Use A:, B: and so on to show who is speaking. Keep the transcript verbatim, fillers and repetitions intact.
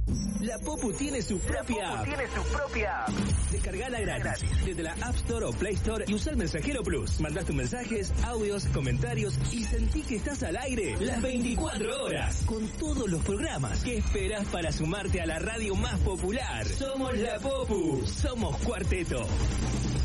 A: La Popu tiene su propia app.
B: tiene su propia app.
A: Descargala gratis desde la App Store o Play Store y usa el Mensajero Plus. Mandás tus mensajes, audios, comentarios y sentí que estás al aire las veinticuatro horas con todos los programas. ¿Qué esperás para sumarte a la radio más popular? Somos La Popu. Somos Cuarteto.